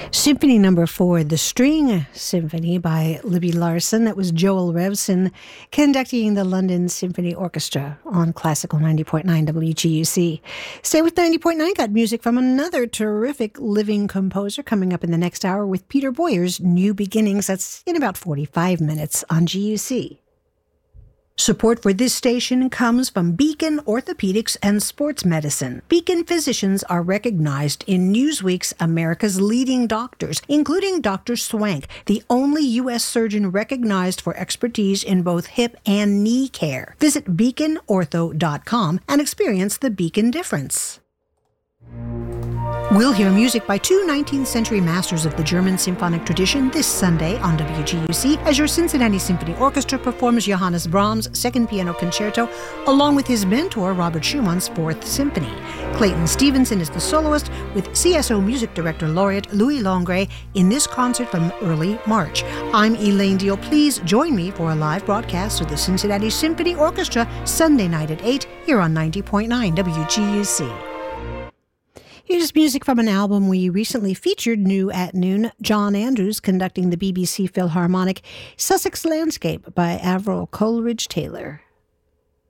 Symphony Number 4, The String Symphony by Libby Larsen. That was Joel Revson conducting the London Symphony Orchestra on Classical 90.9 WGUC. Stay with 90.9, got music from another terrific living composer coming up in the next hour with Peter Boyer's New Beginnings. That's in about 45 minutes on GUC. Support for this station comes from Beacon Orthopedics and Sports Medicine. Beacon physicians are recognized in Newsweek's America's Leading Doctors, including Dr. Swank, the only U.S. surgeon recognized for expertise in both hip and knee care. Visit beaconortho.com and experience the Beacon difference. We'll hear music by two 19th century masters of the German symphonic tradition this Sunday on WGUC as your Cincinnati Symphony Orchestra performs Johannes Brahms' Second Piano Concerto along with his mentor Robert Schumann's Fourth Symphony. Clayton Stevenson is the soloist with CSO Music Director Laureate Louis Longray in this concert from early March. I'm Elaine Deal. Please join me for a live broadcast of the Cincinnati Symphony Orchestra Sunday night at 8 here on 90.9 WGUC. Here's music from an album we recently featured new at noon. John Andrews conducting the BBC Philharmonic Sussex Landscape by Avril Coleridge Taylor.